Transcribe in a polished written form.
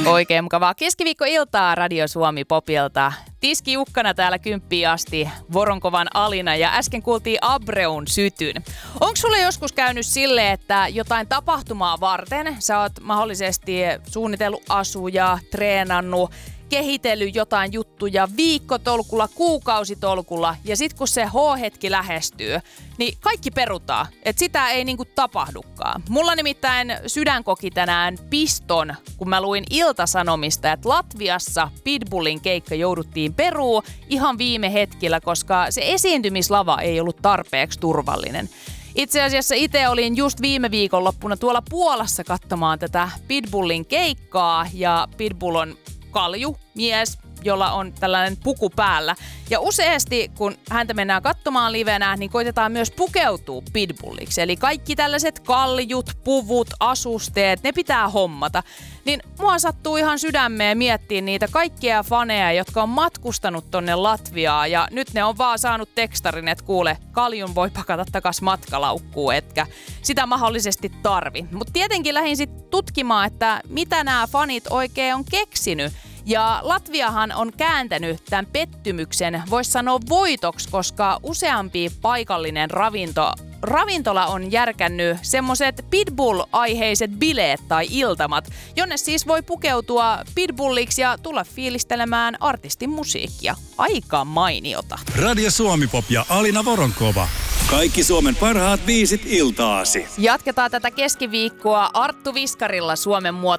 Oikein mukavaa keskiviikkoiltaa Radio Suomi Popilta. Tiski ukkana täällä 10 asti, Voronkovan Alina ja äsken kuultiin Abreun Sytyn. Onko sulle joskus käynyt silleen, että jotain tapahtumaa varten sä oot mahdollisesti suunnitellut asuja, treenannut, kehitellyt jotain juttuja viikkotolkulla, kuukausitolkulla ja sit kun se H-hetki lähestyy, niin kaikki perutaan, että sitä ei niinku tapahdukaan. Mulla nimittäin sydän koki tänään piston, kun mä luin Ilta-Sanomista, että Latviassa Pitbullin keikka jouduttiin peruun ihan viime hetkellä, koska se esiintymislava ei ollut tarpeeksi turvallinen. Itse asiassa itse olin just viime viikonloppuna tuolla Puolassa katsomaan tätä Pitbullin keikkaa ja Pitbull on kalju mies, jolla on tällainen puku päällä. Ja useasti, kun häntä mennään katsomaan livenä, niin koitetaan myös pukeutua Pitbulliksi. Eli kaikki tällaiset kaljut, puvut, asusteet, ne pitää hommata. Niin mua sattuu ihan sydämeen miettiä niitä kaikkia faneja, jotka on matkustanut tonne Latviaan. Ja nyt ne on vaan saanut tekstarin, että kuule, kaljun voi pakata takas matkalaukkuun, etkä sitä mahdollisesti tarvi. Mutta tietenkin lähdin sitten tutkimaan, että mitä nämä fanit oikein on keksinyt. Ja Latviahan on kääntänyt tämän pettymyksen, voisi sanoa voitoksi, koska useampi paikallinen ravintola on järkännyt semmoiset Pitbull-aiheiset bileet tai iltamat, jonne siis voi pukeutua Pitbulliksi ja tulla fiilistelemään artistin musiikkia. Aika mainiota. Radio Suomi Pop ja Alina Voronkova. Kaikki Suomen parhaat biisit iltaasi. Jatketaan tätä keskiviikkoa Arttu Viskarilla Suomen